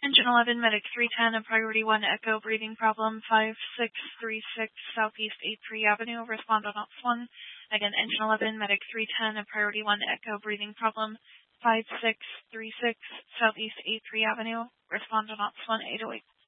Engine 11, Medic 310, a Priority 1 Echo, breathing problem, 5636 Southeast 83 Avenue, respond on Ops 1. Again, Engine 11, Medic 310, a Priority 1 Echo, breathing problem, 5636 Southeast 83 Avenue, respond on Ops 1, 808.